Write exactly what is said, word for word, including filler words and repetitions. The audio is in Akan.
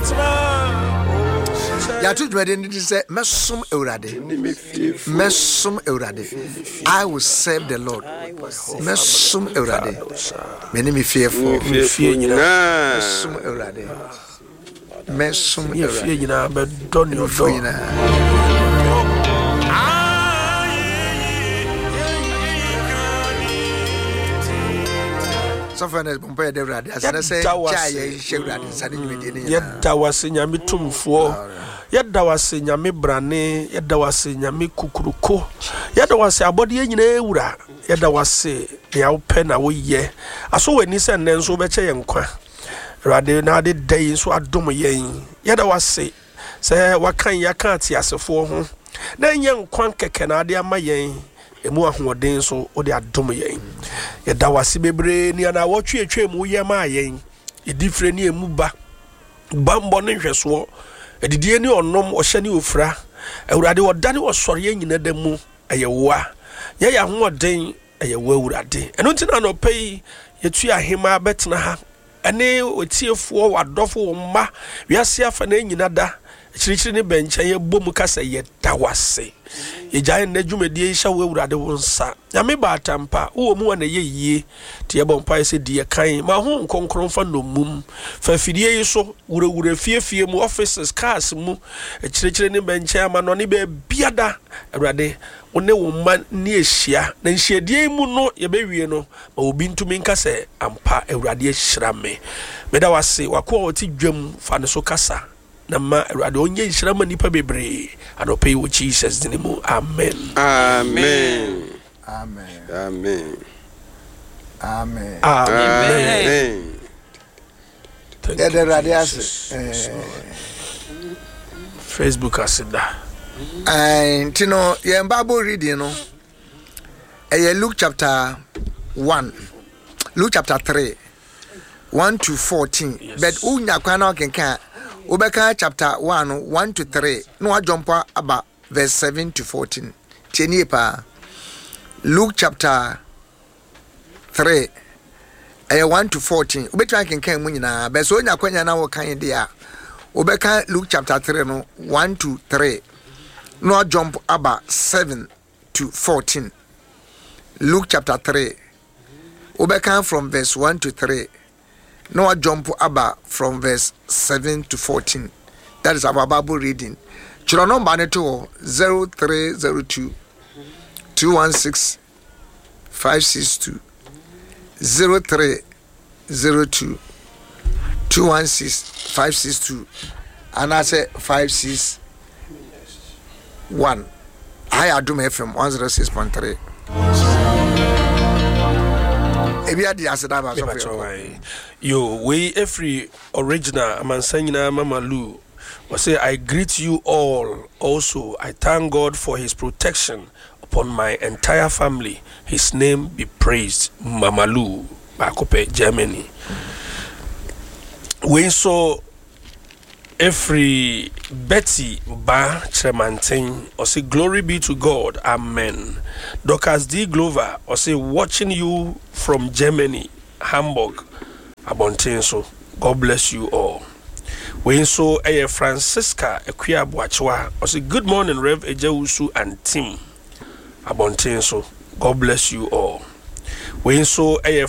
Ya to dwede ni say mesum Ewurade. Mesum Ewurade. I will serve the Lord. Mesum Ewurade. Many me fearful. Mesum Ewurade. Mesum Ewurade. Nyina be don yo do. So for us bompa de Ewurade asana say cha ye Ewurade sane nyimedie ni. Yeda wase nyame tumfo. Yeda wase nyame brane, yeda wase nyame kukuruko. Yeda wase abode nyina ewura. Yeda wase ya upe na wo ye. Aso weni se nenso be che ye nkwa. Ewurade na de dai so adom yen. Yeda wase se wakan yakan atiasefo ho. Na nye nkwa keke na ade ama yen. Emu ahoden so ode adom yen. Yeda wase bebre ni ana wotwe etwe mu ye ma yen. Edifre ni emu ba. Bambo ne hweso. Edidie ni onom ohye ni ofra. Ewurade wodane osore nyina da mu ayewa. Ye ya hoden ayewa Ewurade. Eno ntina no pei yetu ahema betena ha. Ene otiefo wadofo mma wiase afa na nyina da. Chirichiri ni bencha ye bomu kasa ye dawase. Ye jaye na dwumedie hya wo Ewurade wonsa. Nyame ba atampa wo mu na ye yie te ye bompa se die kan ma ho nkonkron fa no mum fa fidie yi so wure wure fie fie mu offices cars mu chirichiri ni bencha ma no ne be biada Ewurade one wo man ni ehia na nhyiedie mu no ye bewie no ma obi ntumi nkasa ampa Ewurade ehira me meda wase wako oti dwam fa ne so kasa na ma Ewurade onye nhira ma nipa bebre anope wo Jesus dinimu amen amen Amen. Amen. Amen. Amen. Thank Yeah, you, the Jesus. radius. Facebook asida. And you know, yeah, Bible reading, no. Eh, Luke chapter one, Luke chapter three, one to fourteen. Yes. But unya kwana kenka, ubeka chapter one, one to three. No, I jump about verse seven to fourteen. Cheni pa. Luke chapter three, eh, one to fourteen. Ubetwa kenka mu nyina, but so unya kwanya na wo kan dia. Ubeka Luke chapter three, no, one to three. No, jump about seven to fourteen. Luke chapter three. Ubeka from verse one to three. No, jump about from verse seven to fourteen. That is our Bible reading. Chrono Baneto zero three zero two two one six five six two zero three zero two two one six five six two and I say five six one. I Adum F M one zero six point three. Yo, we every original Amansanyina Mama Lu will say, I greet you all. Also, I thank God for his protection upon my entire family. His name be praised. Mama Lu, Bakope, Germany. We saw every Betty Ba Tremantin or say glory be to God, amen. Docas D Glover or say watching you from Germany, Hamburg, Abontenso. God bless you all. We saw a Francisca Equia Boachwa or say good morning Rev Ejeusu and Tim Abontenso. God bless you all. We saw a